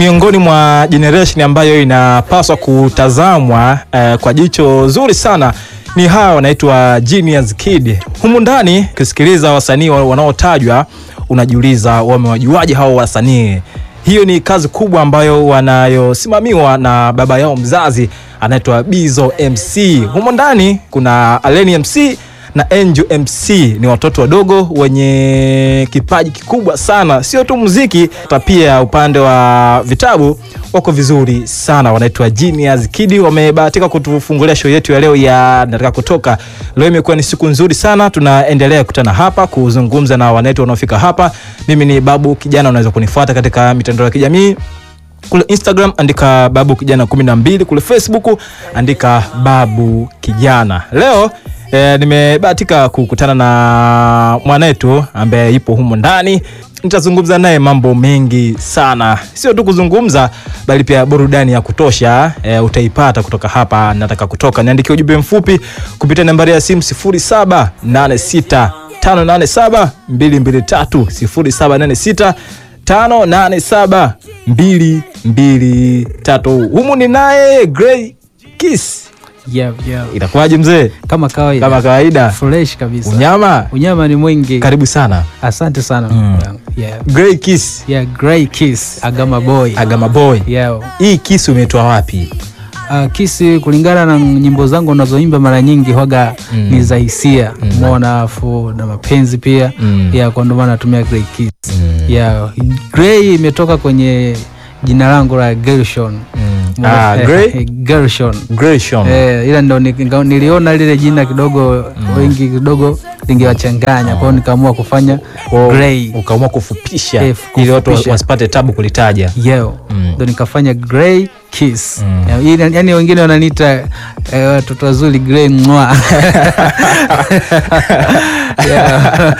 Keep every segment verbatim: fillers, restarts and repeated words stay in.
miongoni mwa generation ambayo inapaswa kutazamwa uh, kwa jicho zuri sana ni hawa wanaitwa Genius Kid. Humu ndani kusikiliza wasanii wanaotajwa unajiuliza wamewajuaje hao wasanii. Hiyo ni kazi kubwa ambayo wanayosimamiwa na baba yao mzazi anaitwa Bizzo M C. Humu ndani kuna Aleni M C na Angel M C, ni watoto wadogo wenye kipaji kikubwa sana, sio tu muziki, hata pia upande wa vitabu wako vizuri sana. Wanaitwa Genius Kid, wamebahatika kutufungulia show yetu ya leo ya Nataka Kutoka. Leo imekuwa ni siku nzuri sana, tunaendelea kukutana hapa kuzungumza na wanetu wanaofika hapa. Mimi ni Babu Kijana, unaweza kunifuata katika mitandao ya kijamii. Kule Instagram andika Babu Kijana kumi na mbili, kule Facebook andika Babu Kijana. Leo E, nimebahatika kukutana na mwanetu ambaye ipo humo ndani. Nitazungumza naye mambo mengi sana, sio tu kuzungumza bali pia burudani ya kutosha e, utaipata kutoka hapa Nataka Kutoka. Niandikie ujumbe mfupi kupitia nambari ya simu sifuri saba nane sita tano nane saba mbili mbili tatu, sifuri saba nane sita tano nane saba mbili mbili tatu. Humu ni naye Grey Kiss. Yeah, yeah. Itakuwaje mzee? Kama kawaida. Kama kawaida. Fresh kabisa. Unyama? Unyama ni mwingi. Karibu sana. Asante sana. Mm. Yeah. Grey Kiss. Yeah, Grey Kiss. Agama boy. Agama boy. Yeah. Hii Kiss umetoa wapi? Uh, Kiss kulingana na nyimbo zangu unazoimba mara nyingi huaga mm. ni za hisia. Mm. Muona afu na mapenzi pia. Mm. Yeah, kwa ndo maana natumia Grey Kiss. Mm. Yeah. Grey imetoka kwenye jina langu la Gershon. Mm. Ah, Grey Gershon. Gershon. Eh, ila ndo niliona lile jina kidogo mm. wengi kidogo lingewachanganya, oh. Kwa hiyo nikaamua kufanya oh. Grey. Ukaamua kufupisha eh, ili watu wasipate tabu kulitaja. Yeo. Mm. Ndo nikafanya Grey Kiss. Mm. Ya, yani wengine wananiita watoto eh, wazuri Grey mwa. Yeah.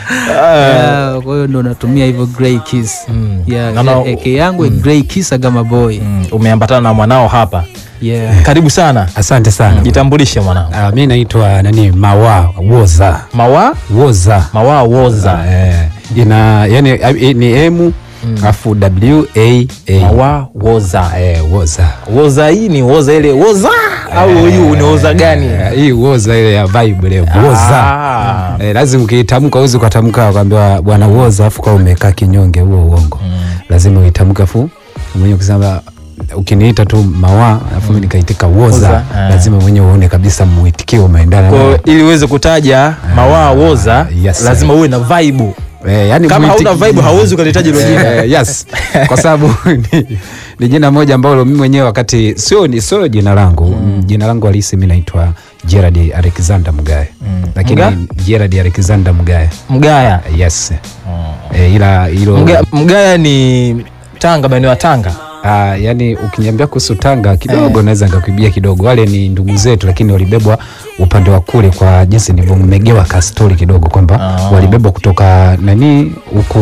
Yeah, kwa hiyo ndo natumia hivyo Grey Kiss. Mm. Yeah, Nano, eke yangu mm. Grey Kiss Agama boy. Mm. Umeambatana na mwanao hapa. Yeah. Karibu sana. Asante sana. Jitambulishe mwanao. Ah, mimi naitwa nani Mawa Woza. Mawa Woza. Mawa Woza. Ah, eh. Ina yani ni M Mm. afu W A A. Mawa Woza. Eh, Woza. Woza hii ni Woza ile Woza au hii ni Woza gani? Hii Woza ile ya vibe ile Woza. Ah. Eh, lazima ukitamka uweze kutamka kwamba bwana Woza afu kwa umekaa kinyonge, huo uongo. Mm. Lazima uitamke afu mwenyewe kusema ukiniita tu Mawa afu mimi nikaitika Woza, lazima mwenyewe uone kabisa muitikio umeendana. Kwa ili uweze kutaja Mawa Woza, yes, lazima uwe na vibe. Eh, yani kama hauna vibe hauwezi kulitaja hilo jina. Yes. Kwa sababu ni, ni jina moja ambalo mimi mwenyewe wakati sio ni sio jina langu. Mm. Jina langu halisi mimi naitwa Gerard Alexander Mugaya. Mm. Lakini Mga? Gerard Alexander Mugaya. Mugaya. Yes. Oh. Eh, ila hilo Mugaya, Mugaya ni Tanga, maeneo ya Tanga. Ah, yani ukiniambia kuhusu Tanga kidogo eh, naweza ngakuibia kidogo. Wale ni ndugu zetu lakini walibebwa upande wa kule, kwa jinsi nilivyomegewa ka story kidogo kwamba oh, walibebwa kutoka nani huku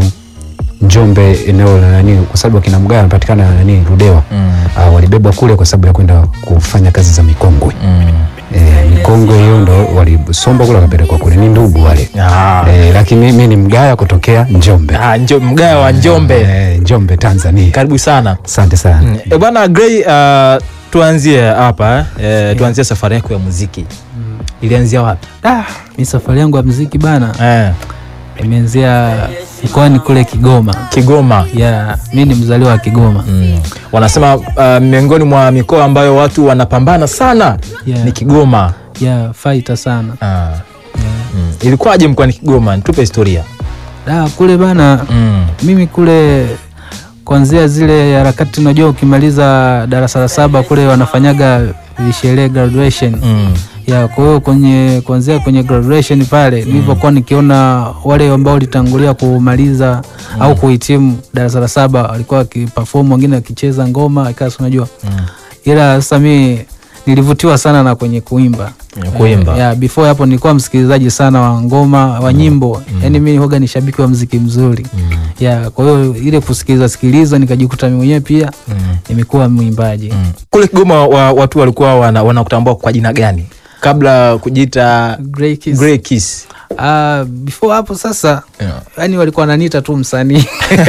Njombe, eneo la nani, kwa sababu kina Mgaya anapatikana nani Ludewa. Mm. Ah, walibebwa kule kwa sababu ya kwenda kufanya kazi za mikongwe. Mm. Eh, mikongwe hiyo ndo walisomba kule wakapelekwa kule, ni ndugu wale. Ah. Eh, lakini mimi ni Mgaya kutokea Njombe. Ah, Njombe, Mgaya wa Njombe. Eh, Njombe Tanzania. Karibu sana. Asante sana. Mm. E bwana Grey, uh, tuanzie hapa eh, tuanzie safari yako ya muziki. Mm. Ilianzia wapi? Ah, mimi safari yangu ya muziki bana. Eh. Imeanzia mkoani kule Kigoma. Kigoma. Yeah, mimi ni mzaliwa wa Kigoma. Mm. Wanasema uh, miongoni mwa mikoa ambayo watu wanapambana sana, yeah, ni Kigoma. Yeah, fighter sana. Ah. Yeah. Mm. Ilikuwaje mkoani Kigoma? Tupe historia. Ah, kule bana. Mm. Mimi kule kuanzia zile harakati, unajua ukimaliza darasa la saba kule wanafanyaga sherehe graduation. Mm. Ya, kwa hiyo kwenye kuanzia kwenye graduation pale, mm, nilipokuwa nikiona wale ambao walitangulia kumaliza mm, au kuhitimu darasa la saba walikuwa wakiperform, wengine wakicheza ngoma ikawa unajua. Mm. Ila sasa mimi nilivutiwa sana na kwenye kuimba. Ya, kuimba. Ya, before hapo nilikuwa msikilizaji sana wa ngoma, wa nyimbo. Mm. Yaani mimi huaga ni shabiki wa muziki mzuri. Mm. Ya, kwa hiyo ile kusikiliza sikiliza nikajikuta mimi mwenyewe pia mm, nimekuwa mwimbaji. Mm. Kule Kigoma wa, watu walikuwa wana, wanakutambua kwa jina gani? kabla kujiita Grey Kiss. Grey Kiss. Uh, before hapo sasa Yeah. yani walikuwa wananiita tu msanii.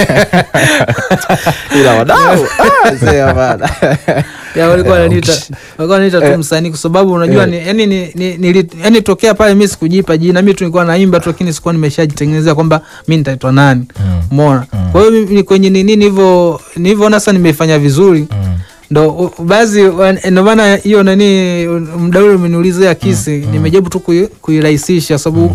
Ila wadau ah sema bana. Ya walikuwa wananiita Okay. walikuwa wananiita tu msanii kwa sababu unajua ni yani ni, ni, ni yani tokea pale mimi sikujipa jina, mimi tu nilikuwa naimba tu lakini sikuwa nimeshajitengenezea kwamba mimi nitaitwa nani. Umeona? Mm. Kwa hiyo mimi kwenye nini hivyo nilivyoona sasa nimefanya vizuri. Mm. Ndo baadhi ndio maana hiyo nani mdau umeniulizia Kisi, Mm. nimejaribu tu kui- kuirahisisha sababu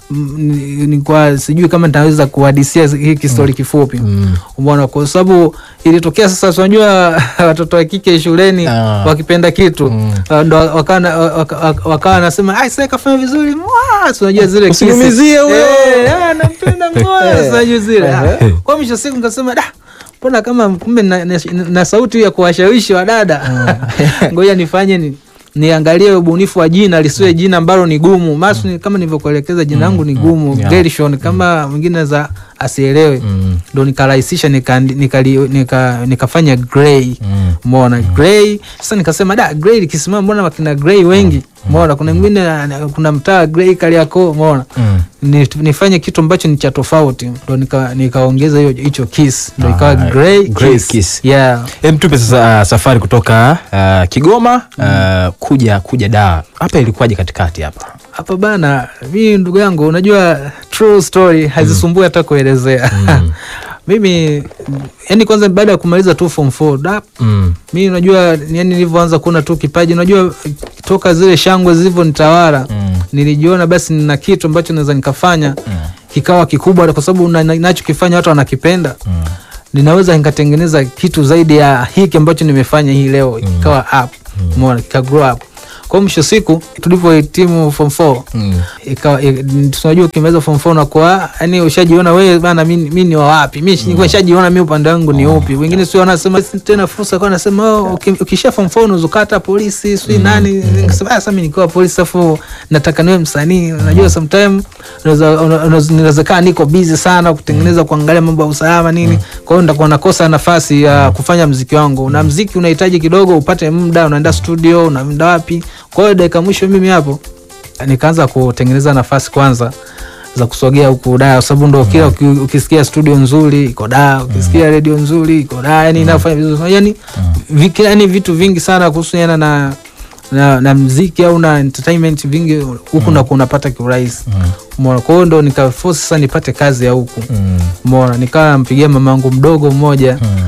ni kwa sijui kama nitaweza kuhadisia hiki story kifupi. Mm. Umeona, kwa sababu ilitokea sasa, unajua watoto wa kike shuleni Ah. wakipenda kitu Mm. uh, ndo wakawa waka, waka wanasema ai sasa kafanya vizuri mwa, unajua zile kisi Usinumizie huyo. eh ah, nampenda mwa, unajua zile ah. Kwa mwisho siku nikasema da, mbona kama kumbe na, na, na sauti ya kuwashawishi wadada, ngoja nifanye ni niangalie ubunifu wa jina lisiwe jina ambalo ni gumu. Masu ni kama nilivyokuelekeza jina langu ni gumu, Yeah. Gershon kama mwingine za asielewe. Mm. Ndo nikarahisisha nika nikafanya nika, nika Grey. Mm. Umeona Grey. Sasa nikasema da Grey likisimama mbona wakina Grey wengi. Umeona kuna mwingine kuna mtaa Grey Kariakoo, umeona. Mm. Ni, nifanye kitu ambacho ni cha tofauti, ndo nika nikaongeza hiyo hicho Kiss, ndo Ah, ikawa Grey Grey Kiss. Kiss. Yeah. Hem, tupe sasa uh, safari kutoka uh, Kigoma uh, kuja kuja Dar. Hapa ilikuwaje katikati hapa? Hapa bana, mimi ndugu yangu, unajua true story hazisumbui hata kuelezea. Mm. Mimi yani kwanza baada ya kumaliza tu form four da, Mm. mimi unajua yani nilivyoanza kuona tu kipaji, unajua toka zile shangwe zilivyo nitawala, Mm. nilijiona basi nina kitu ambacho naweza nikafanya Mm. kikawa kikubwa, kwa sababu ninachokifanya watu wanakipenda. Mm. Ninaweza nikatengeneza kitu zaidi ya hiki ambacho nimefanya hii leo, ikawa up, umeona, kika grow up. Kwa mwisho siku tulivyohitimu form four, Mm. ikawa tunajua ukimaliza form four na kwa yani ushajiona wewe bana, mimi mimi ni wa wapi, mimi nilikuwa nishajiona mimi upande wangu ni upi. Wengine sio wanasema tena fursa, kwa wanasema oh, ukisha form four unazokata polisi sio nani. Nikasema sasa mimi nikiwa polisi afu nataka niwe msanii. Unajua sometimes unaweza unaweza kaa niko busy sana kutengeneza kuangalia mambo ya usalama nini, kwa hiyo nitakuwa nakosa nafasi ya kufanya muziki wangu, na muziki unahitaji kidogo upate muda, unaenda studio, unaenda wapi. Kwa hiyo dakika mwisho mimi hapo nikaanza kutengeneza nafasi kwanza za kusogea huku Dar, sababu ndo kila mm. ukisikia studio nzuri iko Dar, ukisikia mm. radio nzuri iko Dar, yani inafanya vizuri, yani mm. yani vitu vingi sana kuhusiana na na, na muziki au na entertainment vingi huku mm. na kunapata kiurahisi. Umeona, kwa hiyo ndo nikaforce sasa nipate kazi ya huku. Umeona, mm. nikawa nampigia mamangu mdogo mmoja mm.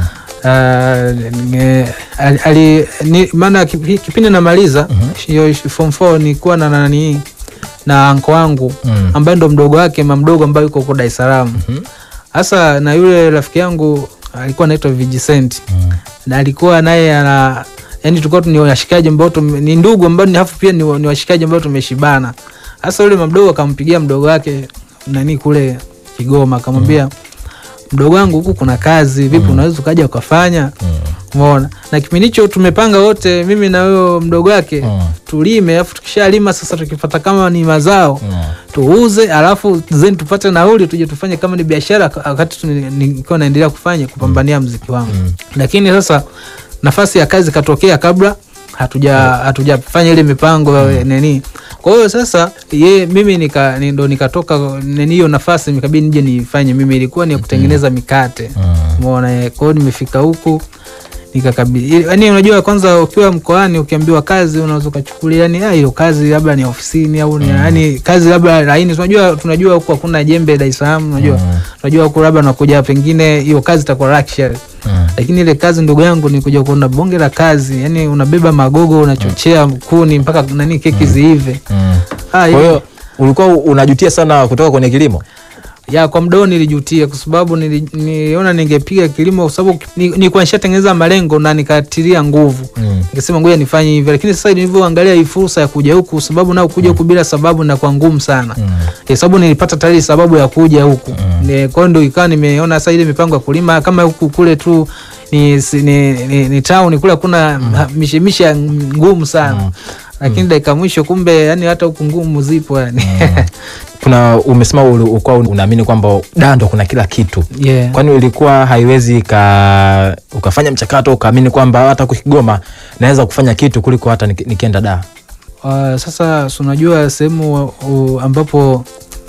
Uh, ali maana kipindi namaliza hiyo mm -hmm. form four nilikuwa na nani na anko wangu mm. ambaye ndo mdogo wake mama mdogo ambaye yuko huko Dar es Salaam. Sasa mm -hmm. na yule rafiki yangu alikuwa anaitwa Vigicent mm. na alikuwa naye ana yani tulikuwa ni washikaji ambao ni ndugu ambao ni hafu pia ni, ni washikaji ambao tumeshibana. Sasa yule mama mdogo akampigia mdogo wake nani kule Kigoma, akamwambia mm. mdogo wangu huku kuna kazi vipi, mm. unaweza ukaja ukafanya? Umeona, mm. na kipindi hicho tumepanga wote mimi na huyo mdogo wake mm. tulime, alafu tukishalima sasa tukipata kama ni mazao mm. tuuze, alafu then tupate nauli tuje tufanye kama ni biashara, wakati nilikuwa naendelea kufanya kupambania muziki wangu. mm. Lakini sasa nafasi ya kazi katokea kabla hatuja hatujafanya ile mipango mm. nini. Kwa hiyo sasa ye mimi nika ndo nikatoka nini hiyo nafasi, nikabidi nije nifanye mimi, ilikuwa ni kutengeneza mikate. Umeona, mm. kwa hiyo nimefika huku nikakabili, yani unajua kwanza ukiwa mkoani ukiambiwa kazi unaweza kuchukulia yani ah hiyo kazi labda ni ofisini au ni mm. yani kazi labda laini. Unajua tunajua huko hakuna jembe Dar es Salaam, unajua mm. unajua huko labda nakuja pengine hiyo kazi itakuwa luxury. Mm. Lakini ile kazi ndugu yangu ni kuja kuona bonge la kazi, yani unabeba magogo unachochea kuni mpaka nani keki mm. ziive. Mm. Ah, kwa hiyo ulikuwa unajutia sana kutoka kwenye kilimo? Ya kwa mdao nilijutia kwa sababu niliona ningepiga kilimo kwa sababu nilikuwa nishatengeneza malengo na nikatilia nguvu. Mm. Nikasema ngoja nifanye hivi, lakini sasa nilivyoangalia hii fursa ya kuja huku, sababu nao kuja huku bila sababu na kwa ngumu sana. Mm. Kwa sababu nilipata tayari sababu ya kuja huku. Mm. Kwa hiyo ikawa nimeona sasa ile mipango ya kulima kama huku kule tu ni ni, ni, ni town kule kuna mm. mishemisha ngumu sana. Mm. Lakini mm. dakika mwisho kumbe yani hata huku ngumu zipo yani. Mm. Kuna umesema ulikuwa unaamini kwamba Dar ndo kuna kila kitu. Yeah. Kwani ilikuwa haiwezi ka ukafanya mchakato ukaamini kwamba hata kwa Kigoma naweza kufanya kitu kuliko hata nikienda Dar? Uh, sasa si unajua sehemu uh, ambapo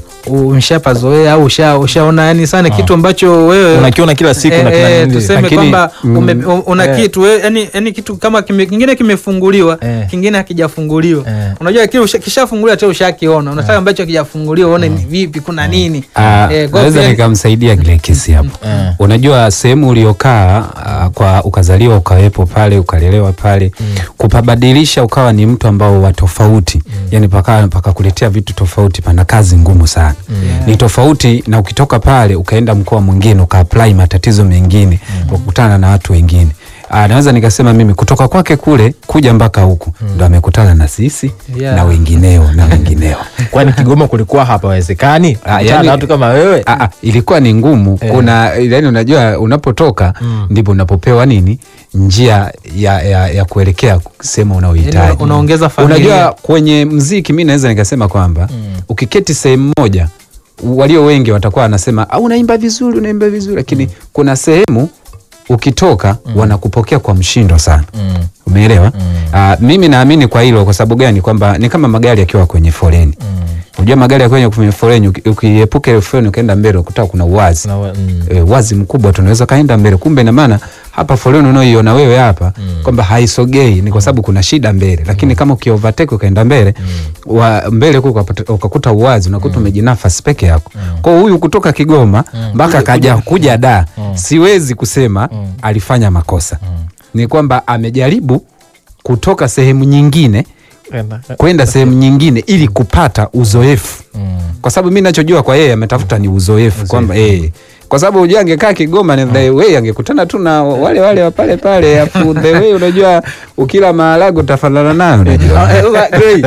umeshapazoea au usha ushaona yani sana ah. kitu ambacho wewe unakiona kila siku e, na e, tuseme kwamba mm, una e. kitu wewe yani yani kitu kama kime, kingine kimefunguliwa e. kingine hakijafunguliwa e. unajua kile kishafunguliwa tena ushakiona unataka ambacho hakijafunguliwa uone mm. vipi kuna nini e, naweza nikamsaidia kile kesi hapo mm. unajua sehemu uliokaa uh, kwa ukazaliwa ukawepo pale ukalelewa pale mm. kupabadilisha ukawa ni mtu ambao wa tofauti mm. yani paka paka kuletea vitu tofauti pana kazi ngumu sana. Yeah. Ni tofauti na ukitoka pale ukaenda mkoa mwingine ukaapply matatizo mengine mm. ukakutana na watu wengine. Ah, naweza nikasema mimi kutoka kwake kule kuja mpaka huku mm. ndo amekutana na sisi yeah. na wengineo na wengineo. Kwani Kigoma kulikuwa hapa wezekani? Ah, yani watu kama wewe. Ah, ah, ilikuwa ni ngumu. Yeah. Kuna yani unajua unapotoka mm. ndipo unapopewa nini? Njia ya ya, ya kuelekea sehemu unaohitaji. Unaongeza familia. Unajua kwenye muziki mimi naweza nikasema kwamba mm. ukiketi sehemu moja walio wengi watakuwa wanasema au unaimba vizuri unaimba vizuri lakini mm. kuna sehemu ukitoka mm. wanakupokea kwa mshindo sana. Mm. Umeelewa? Mm. Uh, mimi naamini kwa hilo kwa sababu gani kwamba ni kama magari yakiwa kwenye foleni. Mm. Unajua magari yakiwa kwenye foleni ukiepuka ile foleni ukaenda mbele ukutaka kuna uwazi. Mm. E, wazi mkubwa tunaweza kaenda mbele kumbe na maana hapa foleni unaoiona wewe hapa mm. kwamba haisogei ni kwa sababu kuna shida mbele lakini mm. kama ukiovertake ukaenda mbele mm. wa mbele huko ukakuta uwazi unakuta mm. umejinafasi peke yako. Mm. Kwa huyu kutoka Kigoma mpaka mm. kaja kuja da mm. siwezi kusema mm. alifanya makosa. Mm. Ni kwamba amejaribu kutoka sehemu nyingine kwenda sehemu nyingine ili kupata uzoefu. Mm. Kwa sababu mimi ninachojua kwa yeye ametafuta ni uzoefu kwamba eh kwa sababu unajua angekaa Kigoma ni the way angekutana tu na wale wale wa pale pale afu the way unajua ukila mahalago utafanana nayo unajua. Grey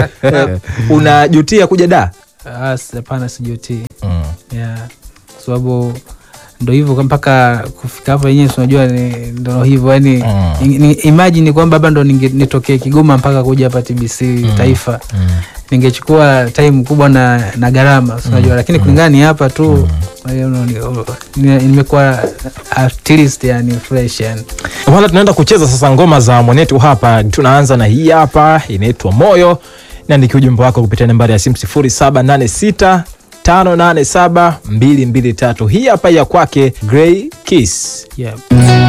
unajutia kuja da? Ah, hapana sijutii. Mm. Yeah. Sababu ndio hivyo mpaka kufika hapo yenyewe unajua ndio hivyo yani mm. imagine kwamba baba ndo nitokee Kigoma mpaka kuja hapa T B C mm. Taifa. Mm. Ningechukua time kubwa na na gharama unajua mm. lakini kulingana ni hapa tu mm. nimekuwa at least yani fresh yani. Wala tunaenda kucheza sasa ngoma za mwanetu hapa. Tunaanza na hii hapa inaitwa Moyo. Niandikie ujumbe wako kupitia nambari ya simu sifuri saba nane sita tano nane saba mbili mbili tatu. Hii hapa ya kwake Grey Kiss. Yeah.